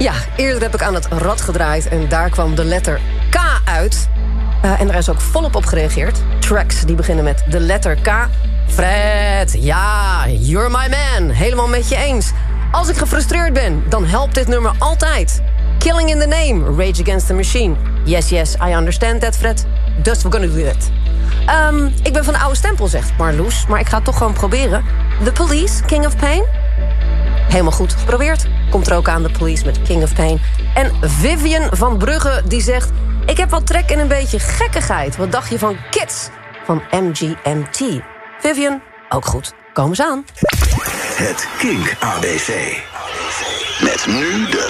Ja, eerder heb ik aan het rad gedraaid en daar kwam de letter K uit. En er is ook volop op gereageerd. Tracks die beginnen met de letter K. Fred, ja, you're my man. Helemaal met je eens. Als ik gefrustreerd ben, dan helpt dit nummer altijd. Killing in the Name, Rage Against the Machine. Yes, I understand that, Fred. Dus we're gonna do it. Ik ben van de oude stempel, zegt Marloes. Maar ik ga het toch gewoon proberen. The Police, King of Pain. Helemaal goed geprobeerd. Komt er ook aan, The Police met King of Pain. En Vivian van Brugge die zegt... Ik heb wat trek in een beetje gekkigheid. Wat dacht je van Kids van MGMT? Vivian, ook goed. Kom eens aan. Het Kink ABC. Met nu de